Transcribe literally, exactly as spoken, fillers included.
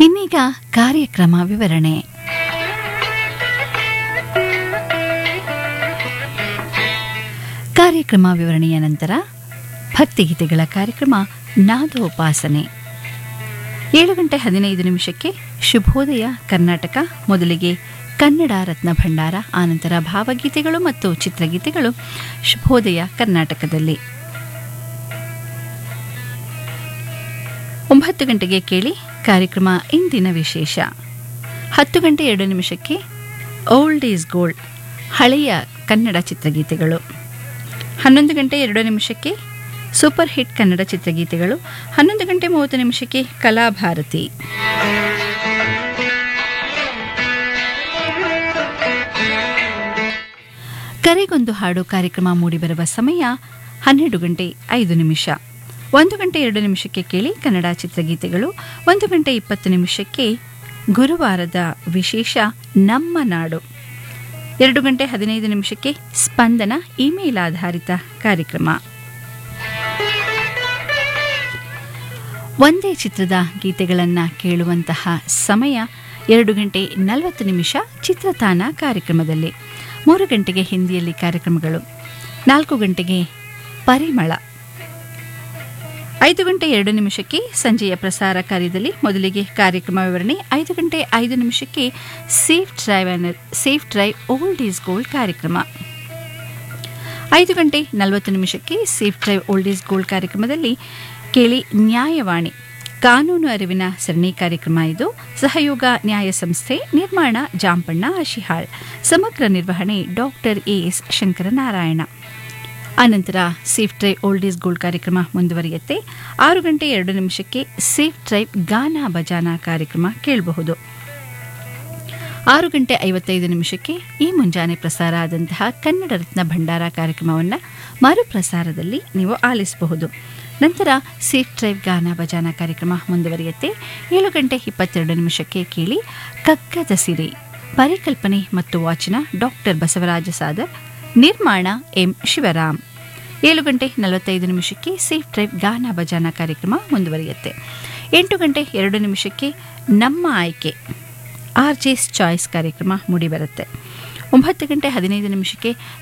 ಇನ್ನೀಗ ಕಾರ್ಯಕ್ರಮ ವಿವರಣೆ. ಕಾರ್ಯಕ್ರಮ ವಿವರಣೆಯ ನಂತರ ಭಕ್ತಿಗೀತೆಗಳ ಕಾರ್ಯಕ್ರಮ ನಾದೋಪಾಸನೆ. ಏಳು ಗಂಟೆ ಹದಿನೈದು ನಿಮಿಷಕ್ಕೆ ಶುಭೋದಯ ಕರ್ನಾಟಕ. ಮೊದಲಿಗೆ ಕನ್ನಡ ರತ್ನ ಭಂಡಾರ, ಆನಂತರ ಭಾವಗೀತೆಗಳು ಮತ್ತು ಚಿತ್ರಗೀತೆಗಳು ಶುಭೋದಯ ಕರ್ನಾಟಕದಲ್ಲಿ. ಒಂಬತ್ತು ಗಂಟೆಗೆ ಕೇಳಿ ಕಾರ್ಯಕ್ರಮ ಇಂದಿನ ವಿಶೇಷ. ಹತ್ತು ಗಂಟೆ ಎರಡು ನಿಮಿಷಕ್ಕೆ ಓಲ್ಡ್ ಈಸ್ ಗೋಲ್ಡ್, ಹಳೆಯ ಕನ್ನಡ ಚಿತ್ರಗೀತೆಗಳು. ಹನ್ನೊಂದು ಗಂಟೆ ಎರಡು ನಿಮಿಷಕ್ಕೆ ಸೂಪರ್ ಹಿಟ್ ಕನ್ನಡ ಚಿತ್ರಗೀತೆಗಳು. ಹನ್ನೊಂದು ಗಂಟೆ ಮೂವತ್ತು ನಿಮಿಷಕ್ಕೆ ಕಲಾಭಾರತಿ. ಕರೆಗೊಂದು ಹಾಡು ಕಾರ್ಯಕ್ರಮ ಮೂಡಿಬರುವ ಸಮಯ ಹನ್ನೆರಡು ಗಂಟೆ ಐದು ನಿಮಿಷ. ಒಂದು ಗಂಟೆ ಎರಡು ನಿಮಿಷಕ್ಕೆ ಕೇಳಿ ಕನ್ನಡ ಚಿತ್ರಗೀತೆಗಳು. ಒಂದು ಗಂಟೆ ಇಪ್ಪತ್ತು ನಿಮಿಷಕ್ಕೆ ಗುರುವಾರದ ವಿಶೇಷ ನಮ್ಮ ನಾಡು. ಎರಡು ಗಂಟೆ ಹದಿನೈದು ನಿಮಿಷಕ್ಕೆ ಸ್ಪಂದನ, ಇಮೇಲ್ ಆಧಾರಿತ ಕಾರ್ಯಕ್ರಮ. ಒಂದೇ ಚಿತ್ರದ ಗೀತೆಗಳನ್ನು ಕೇಳುವಂತಹ ಸಮಯ ಎರಡು ಗಂಟೆ ನಲವತ್ತು ನಿಮಿಷ ಚಿತ್ರತಾನ ಕಾರ್ಯಕ್ರಮದಲ್ಲಿ. ಮೂರು ಗಂಟೆಗೆ ಹಿಂದಿಯಲ್ಲಿ ಕಾರ್ಯಕ್ರಮಗಳು. ನಾಲ್ಕು ಗಂಟೆಗೆ ಪರಿಮಳ. ಐದು ಗಂಟೆ ಎರಡು ನಿಮಿಷಕ್ಕೆ ಸಂಜೆಯ ಪ್ರಸಾರ ಕಾರ್ಯದಲ್ಲಿ ಮೊದಲಿಗೆ ಕಾರ್ಯಕ್ರಮ ವಿವರಣೆ. ಐದು ಗಂಟೆ ಐದು ನಿಮಿಷಕ್ಕೆ safe drive safe drive old is gold ಕಾರ್ಯಕ್ರಮ. ಐದು ಗಂಟೆ ನಲವತ್ತು ನಿಮಿಷಕ್ಕೆ safe drive old is gold ಕಾರ್ಯಕ್ರಮದಲ್ಲಿ ಕೇಳಿ ನ್ಯಾಯವಾಣಿ, ಕಾನೂನು ಅರಿವಿನ ಸರಣಿ ಕಾರ್ಯಕ್ರಮ. ಇದು ಸಹಯೋಗ ನ್ಯಾಯ ಸಂಸ್ಥೆ, ನಿರ್ಮಾಣ ಜಾಂಪಣ್ಣ ಆಶಿಹಾಳ್, ಸಮಗ್ರ ನಿರ್ವಹಣೆ ಡಾಕ್ಟರ್ ಎ ಎಸ್ ಶಂಕರನಾರಾಯಣ. ಆನಂತರ safe drive old is gold ಕಾರ್ಯಕ್ರಮ ಮುಂದುವರಿಯುತ್ತೆ. ಆರು ಗಂಟೆ ಎರಡು ನಿಮಿಷಕ್ಕೆ ಸೇಫ್ ಡ್ರೈವ್ ಗಾನ ಭಜಾನ ಕಾರ್ಯಕ್ರಮ ಕೇಳಬಹುದು. ಆರು ಗಂಟೆ ಐವತ್ತೈದು ನಿಮಿಷಕ್ಕೆ ಈ ಮುಂಜಾನೆ ಪ್ರಸಾರ ಆದಂತಹ ಕನ್ನಡ ರತ್ನ ಭಂಡಾರ ಕಾರ್ಯಕ್ರಮವನ್ನು ಮರುಪ್ರಸಾರದಲ್ಲಿ ನೀವು ಆಲಿಸಬಹುದು. ನಂತರ ಸೇಫ್ ಡ್ರೈವ್ ಗಾನ ಭಜಾನ ಕಾರ್ಯಕ್ರಮ ಮುಂದುವರಿಯುತ್ತೆ. ಏಳು ಗಂಟೆ ಇಪ್ಪತ್ತೆರಡು ನಿಮಿಷಕ್ಕೆ ಕೇಳಿ ಕಗ್ಗದ ಸಿರಿ, ಪರಿಕಲ್ಪನೆ ಮತ್ತು ವಾಚನ ಡಾಕ್ಟರ್ ಬಸವರಾಜ ಸಾದರ್, ನಿರ್ಮಾಣ ಎಂ ಶಿವರಾಮ್. ಏಳು ಗಂಟೆ ನಲವತ್ತೈದು ನಿಮಿಷಕ್ಕೆ ಸೇಫ್ ಡ್ರೈವ್ ಗಾನ ಭಜಾನ ಕಾರ್ಯಕ್ರಮ ಮುಂದುವರಿಯುತ್ತೆ. ಎಂಟು ಗಂಟೆ ಎರಡು ನಿಮಿಷಕ್ಕೆ ನಮ್ಮ ಆಯ್ಕೆ ಆರ್ ಜೆಸ್ ಚಾಯ್ಸ್ ಕಾರ್ಯಕ್ರಮ ಮೂಡಿಬರುತ್ತೆ. ಒಂಬತ್ತು ಗಂಟೆ ಹದಿನೈದು ನಿಮಿಷಕ್ಕೆ